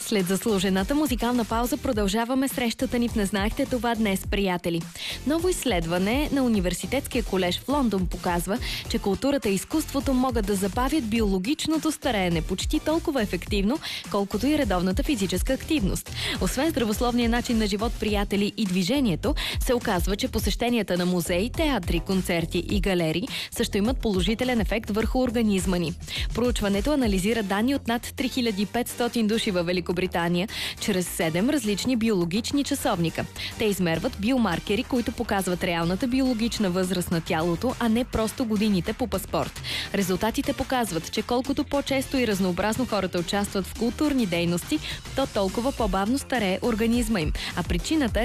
След заслужената музикална пауза продължаваме срещата ни в "Не знаехте това днес", приятели. Ново изследване на Университетския колеж в Лондон показва, че културата и изкуството могат да забавят биологичното стареене почти толкова ефективно, колкото и редовната физическа активност. Освен здравословния начин на живот, приятели, и движението, се оказва, че посещенията на музеи, театри, концерти и галерии също имат положителен ефект върху организма ни. Проучването анализира данни от над 3500 души във Великобритания чрез 7 различни биологични часовника. Те измерват биомаркери, които показват реалната биологична възраст на тялото, а не просто годините по паспорт. Резултатите показват, че колкото по-често и разнообразно хората участват в културни дейности, то толкова по-бавно старее организма им. А причината